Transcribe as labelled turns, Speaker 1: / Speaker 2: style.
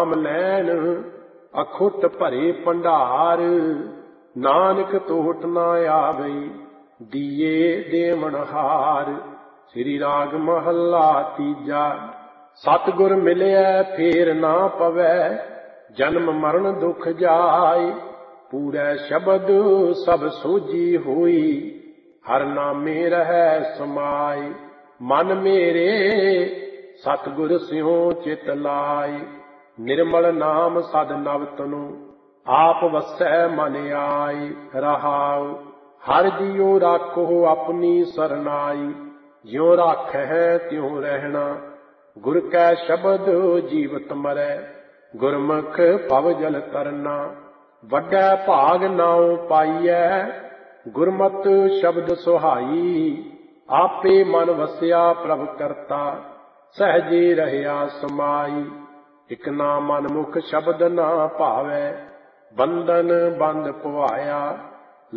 Speaker 1: ਨਾਮ ਲੈਣ ਅਖੁੱਟ ਭਰੇ ਭੰਡਾਰ। ਨਾਨਕ ਟੋਟ ਨਾ ਆਵੇ ਦੀਏ ਦੇਵਨ ਹਾਰ। ਸ੍ਰੀ ਰਾਗ ਮਹੱਲਾ ਤੀਜਾ। ਸਤਿਗੁਰ ਮਿਲਿਆ ਫੇਰ ਨਾ ਪਵੈ ਜਨਮ ਮਰਨ ਦੁਖ ਜਾਏ। ਪੂਰੈ ਸ਼ਬਦ ਸਭ ਸੋਝੀ ਹੋਈ ਹਰ ਨਾਮੇ ਰਹਿ ਸਮਾਏ। ਮਨ ਮੇਰੇ ਸਤਿਗੁਰ ਸਿਉ ਚਿਤ ਲਾਏ। ਨਿਰਮਲ ਨਾਮ ਸਦ ਨਵ ਤਨੁ ਆਪ ਵਸੈ ਮਨ ਆਏ। ਰਹਾਉ ਹਰ ਜੀਉ ਰਾਖੋ ਆਪਣੀ ਸਰਨਾਈ। ਜਿਉ ਰਾਖੈ ਤਿਉ ਰਹਿਣਾ ਗੁਰ ਕੈ ਸ਼ਬਦ ਜੀਵਤ ਮਰੈ। ਗੁਰਮੁਖ ਭਵ ਜਲ ਤਰਨਾ ਵੱਡਾ ਭਾਗ ਨਾਉ ਪਾਈਐ। ਗੁਰਮਤਿ ਸ਼ਬਦ ਸੁਹਾਈ ਆਪੇ ਮਨ ਵਸਿਆ ਪ੍ਰਭ ਕਰਤਾ। ਸਹਜੇ ਰਹਿਆ ਸਮਾਈ ਇਕ ਨਾ ਮਨ ਮੁਖ ਸ਼ਬਦ ਨਾ ਭਾਵੈ। ਬੰਧਨ ਬੰਧ ਪਵਾਇਆ